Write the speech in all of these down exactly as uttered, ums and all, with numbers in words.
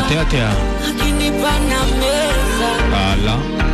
Atea atea. Ala.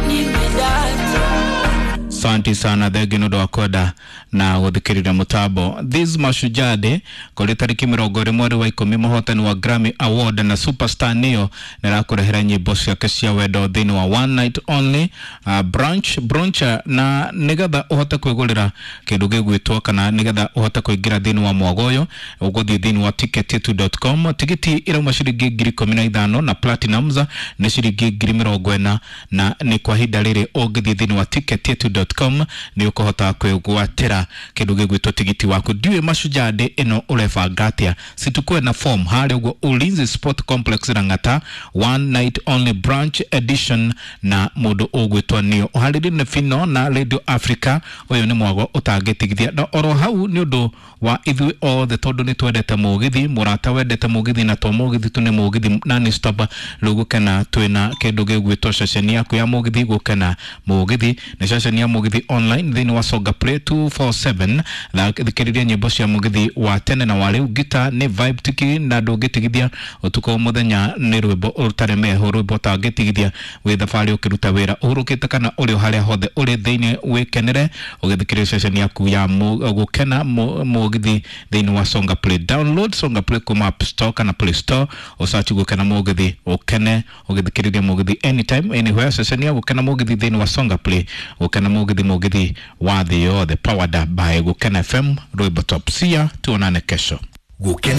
Santi sana dhegi nudo wakoda na udhikirida mutabo. This mashujade kule tariki mirogore mwari wa ikumi mahotani wa Grammy Award na Superstar Neo nilakure hiranyi bosi ya kesi ya wedo dhini wa One Night Only uh, Brunch Bruncha na nigatha uhota kwegulira kiduge gwituoka na nigatha uhota kwegira dhini wa mwagoyo ugothi dhini wa ticket yetu dot com. Tikiti ila umashirigi giri kumi na ithano na Platinumza na shirigi giri mirogwena na ni kwa hida liri ugothi dhini wa ticket yetu dot com ni ukohota kwegwatira kiduge gwito tigiti waku diwe mashujade eno ulefa gatia situkue na form hali ugo Ulinzi Sport Complex Rangata One Night Only Branch Edition na mudu ugwito niyo uhalidi nefino na Radio Africa oyo ni mwago utagetigithia na oro hau ni udu wa ithui all the todo ni twedete mugithi murata wedete mugithi na to mugithi tune mugithi nani stop lugu kana twina kiduge gwito shasheni yaku ya mugithi gukana mugithi na shasheni ya mugithi online then wasoga play two four seven la thikiriria nyimbo cia mugithi wa tene na wale gita ni vibe tiki na dogetigithia utuko muthenya ni rwimbo utareme rwimbo tagetigithia we thafari ukiruta wira urukite kana uri haria hothe uri thini wikenere ugithikiriria session yaku ya gukena mugithi thini wa Songa Play. Download Songa Play kuma App Store kana Play Store usachi gukena mugithi ukene ugithikiriria mugithi anytime anywhere. Session ya gukena mugithi thini wa Songa Play ukena mugithi mugithi wa the powered by Gukena F M Rwimbo Top. Sia tuonane kesho. Gukena